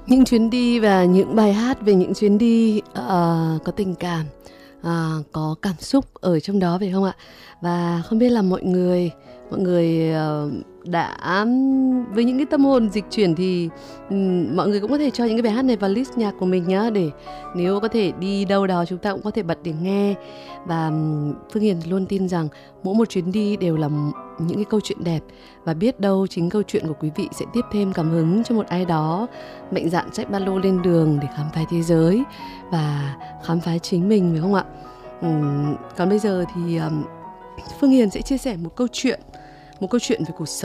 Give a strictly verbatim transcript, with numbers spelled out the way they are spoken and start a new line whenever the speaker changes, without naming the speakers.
Những chuyến đi và những bài hát về những chuyến đi uh, có tình cảm, uh, có cảm xúc ở trong đó phải không ạ? Và không biết là mọi người mọi người uh, đã với những cái tâm hồn dịch chuyển thì um, mọi người cũng có thể cho những cái bài hát này vào list nhạc của mình nhá, để nếu có thể đi đâu đó chúng ta cũng có thể bật để nghe. Và um, Phương Hiền luôn tin rằng mỗi một chuyến đi đều là những cái câu chuyện đẹp, và biết đâu chính câu chuyện của quý vị sẽ tiếp thêm cảm hứng cho một ai đó mạnh dạn xách ba lô lên đường để khám phá thế giới và khám phá chính mình, phải không ạ? Uhm, còn bây giờ thì um, Phương Hiền sẽ chia sẻ một câu chuyện một câu chuyện về cuộc sống.